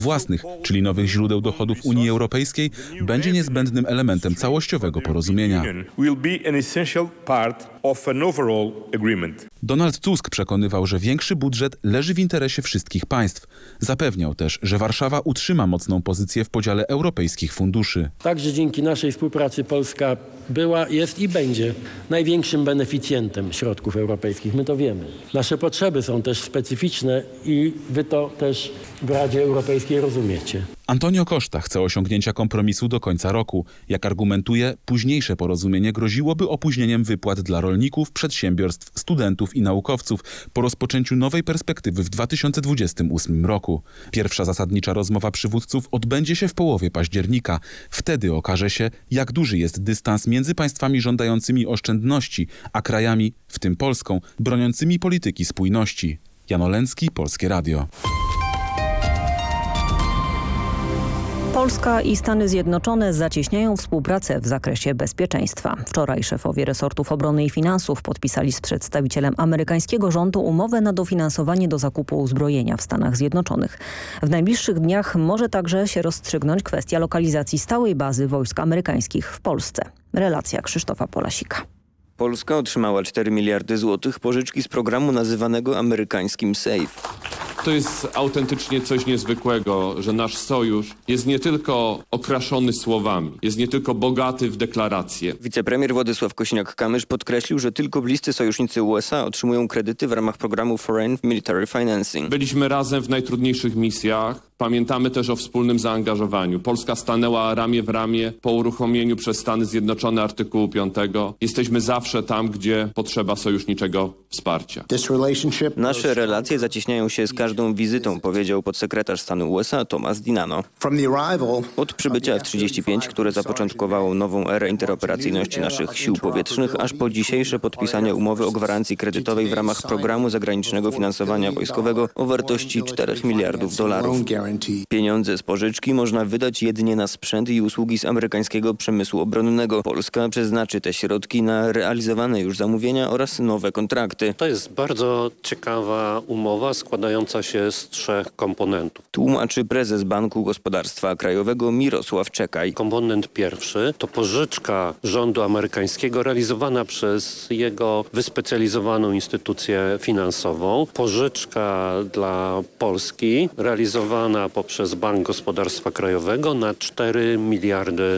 własnych, czyli nowych źródeł dochodów Unii Europejskiej, będzie niezbędnym elementem całościowego porozumienia. Donald Tusk przekonywał, że większy budżet leży w interesie wszystkich państw. Zapewniał też, że Warszawa utrzyma mocną pozycję w podziale europejskich funduszy. Także dzięki naszej współpracy Polska była, jest i będzie największym beneficjentem środków europejskich. My to wiemy. Nasze potrzeby są też specyficzne i wy to też w Radzie Europejskiej rozumiecie. Antonio Costa chce osiągnięcia kompromisu do końca roku. Jak argumentuje, późniejsze porozumienie groziłoby opóźnieniem wypłat dla rolników, przedsiębiorstw, studentów i naukowców po rozpoczęciu nowej perspektywy w 2028 roku. Pierwsza zasadnicza rozmowa przywódców odbędzie się w połowie października. Wtedy okaże się, jak duży jest dystans między państwami żądającymi oszczędności, a krajami, w tym Polską, broniącymi polityki spójności. Jan Olęcki, Polskie Radio. Polska i Stany Zjednoczone zacieśniają współpracę w zakresie bezpieczeństwa. Wczoraj szefowie resortów obrony i finansów podpisali z przedstawicielem amerykańskiego rządu umowę na dofinansowanie do zakupu uzbrojenia w Stanach Zjednoczonych. W najbliższych dniach może także się rozstrzygnąć kwestia lokalizacji stałej bazy wojsk amerykańskich w Polsce. Relacja Krzysztofa Polasika. Polska otrzymała 4 miliardy złotych pożyczki z programu nazywanego amerykańskim SAFE. To jest autentycznie coś niezwykłego, że nasz sojusz jest nie tylko okraszony słowami, jest nie tylko bogaty w deklaracje. Wicepremier Władysław Kosiniak-Kamysz podkreślił, że tylko bliscy sojusznicy USA otrzymują kredyty w ramach programu Foreign Military Financing. Byliśmy razem w najtrudniejszych misjach. Pamiętamy też o wspólnym zaangażowaniu. Polska stanęła ramię w ramię po uruchomieniu przez Stany Zjednoczone artykułu 5. Jesteśmy zawsze tam, gdzie potrzeba sojuszniczego wsparcia. Nasze relacje zacieśniają się z każdą wizytą, powiedział podsekretarz stanu USA Thomas Dinano. Od przybycia F-35, które zapoczątkowało nową erę interoperacyjności naszych sił powietrznych, aż po dzisiejsze podpisanie umowy o gwarancji kredytowej w ramach programu zagranicznego finansowania wojskowego o wartości $4 miliardów. Pieniądze z pożyczki można wydać jedynie na sprzęt i usługi z amerykańskiego przemysłu obronnego. Polska przeznaczy te środki na realizowane już zamówienia oraz nowe kontrakty. To jest bardzo ciekawa umowa składająca się z 3 komponentów. Tłumaczy prezes Banku Gospodarstwa Krajowego Mirosław Czekaj. Komponent pierwszy to pożyczka rządu amerykańskiego realizowana przez jego wyspecjalizowaną instytucję finansową. Pożyczka dla Polski realizowana poprzez Bank Gospodarstwa Krajowego na $4 miliardy.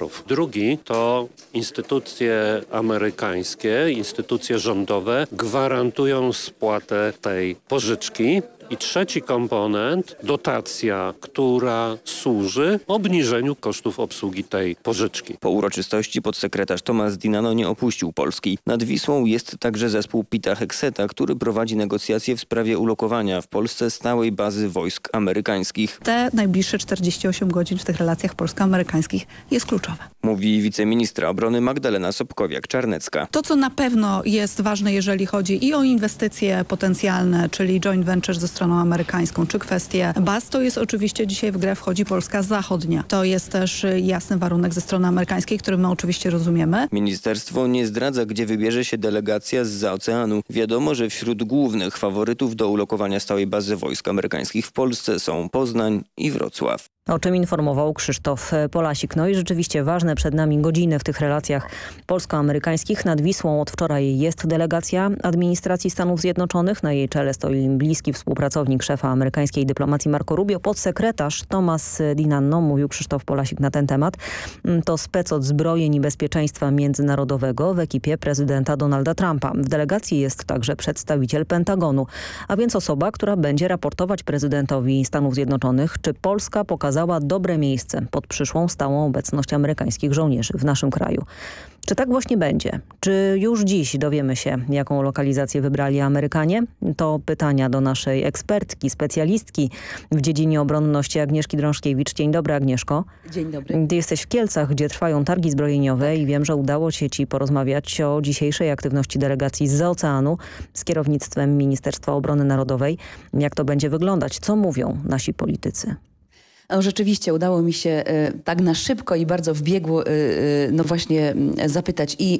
Drugi to instytucje amerykańskie, instytucje rządowe gwarantują spłatę tej pożyczki. I trzeci komponent, dotacja, która służy obniżeniu kosztów obsługi tej pożyczki. Po uroczystości podsekretarz Thomas Dinano nie opuścił Polski. Nad Wisłą jest także zespół Pita Hegseta, który prowadzi negocjacje w sprawie ulokowania w Polsce stałej bazy wojsk amerykańskich. Te najbliższe 48 godzin w tych relacjach polsko-amerykańskich jest kluczowe. Mówi wiceministra obrony Magdalena Sobkowiak-Czarnecka. To, co na pewno jest ważne, jeżeli chodzi i o inwestycje potencjalne, czyli joint venture ze stroną amerykańską, czy kwestie baz, to jest oczywiście dzisiaj w grę wchodzi Polska zachodnia. To jest też jasny warunek ze strony amerykańskiej, który my oczywiście rozumiemy. Ministerstwo nie zdradza, gdzie wybierze się delegacja zza oceanu. Wiadomo, że wśród głównych faworytów do ulokowania stałej bazy wojsk amerykańskich w Polsce są Poznań i Wrocław. O czym informował Krzysztof Polasik. No i rzeczywiście ważne przed nami godziny w tych relacjach polsko-amerykańskich. Nad Wisłą od wczoraj jest delegacja administracji Stanów Zjednoczonych. Na jej czele stoi bliski współpracownik szefa amerykańskiej dyplomacji Marco Rubio. Podsekretarz Thomas Dinano, mówił Krzysztof Polasik na ten temat. To spec od zbrojeń i bezpieczeństwa międzynarodowego w ekipie prezydenta Donalda Trumpa. W delegacji jest także przedstawiciel Pentagonu, a więc osoba, która będzie raportować prezydentowi Stanów Zjednoczonych, czy Polska pokazała dobre miejsce pod przyszłą stałą obecność amerykańskich żołnierzy w naszym kraju. Czy tak właśnie będzie? Czy już dziś dowiemy się, jaką lokalizację wybrali Amerykanie? To pytania do naszej ekspertki, specjalistki w dziedzinie obronności Agnieszki Drążkiewicz. Dzień dobry, Agnieszko. Dzień dobry. Ty jesteś w Kielcach, gdzie trwają targi zbrojeniowe i wiem, że udało się ci porozmawiać o dzisiejszej aktywności delegacji zza oceanu z kierownictwem Ministerstwa Obrony Narodowej. Jak to będzie wyglądać? Co mówią nasi politycy? No, rzeczywiście udało mi się tak na szybko i bardzo w biegu no właśnie zapytać i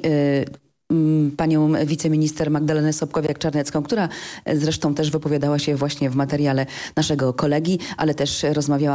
panią wiceminister Magdalenę Sobkowiak-Czarnecką, która zresztą też wypowiadała się właśnie w materiale naszego kolegi, ale też rozmawiała